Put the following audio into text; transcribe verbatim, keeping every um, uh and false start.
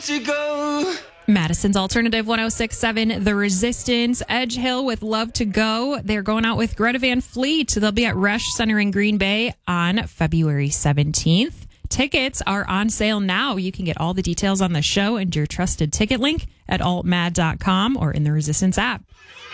to go. Madison's Alternative one oh six point seven, The Resistance, Edge Hill with Love to Go. They're going out with Greta Van Fleet. They'll be at Resch Center in Green Bay on February seventeenth. Tickets are on sale now. You can get all the details on the show and your trusted ticket link at alt mad dot com or in the Resistance app.